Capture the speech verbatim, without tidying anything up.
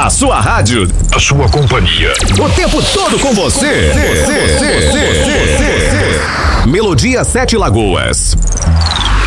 A sua rádio, a sua companhia, o tempo todo com você. Melodia Sete Lagoas.